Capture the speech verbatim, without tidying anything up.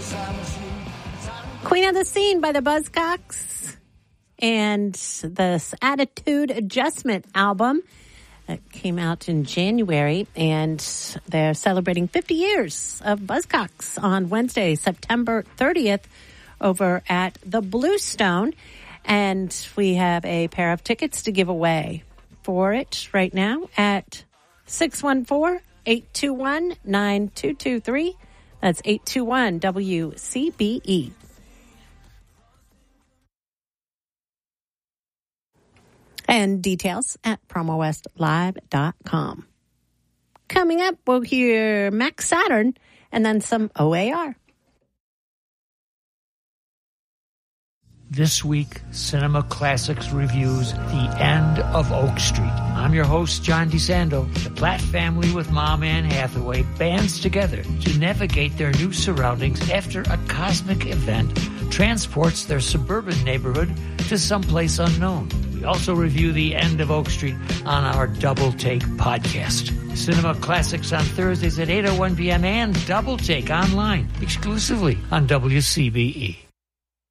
Queen of the Scene by the Buzzcocks and this Attitude Adjustment album that came out in January, and they're celebrating fifty years of Buzzcocks on Wednesday, September thirtieth over at the Bluestone, and we have a pair of tickets to give away for it right now at six one four, eight two one, nine two two three. That's eight two one W C B E. And details at promo west live dot com. Coming up, we'll hear Max Saturn and then some O A R. This week, Cinema Classics reviews The End of Oak Street. I'm your host, John DeSando. The Platt family with Mom Anne Hathaway bands together to navigate their new surroundings after a cosmic event transports their suburban neighborhood to someplace unknown. We also review The End of Oak Street on our Double Take podcast. Cinema Classics on Thursdays at eight oh one p.m. and Double Take online exclusively on W C B E.